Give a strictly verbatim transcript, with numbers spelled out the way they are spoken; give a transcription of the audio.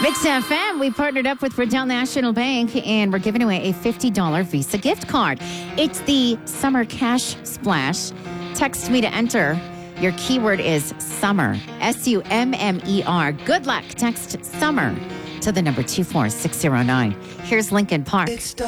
Mix F M, we partnered up with Riddell National Bank and we're giving away a fifty dollars Visa gift card. It's the Summer Cash Splash. Text me to enter. Your keyword is summer, S U M M E R. Good luck. Text summer to the number two four six zero nine. Here's Lincoln Park.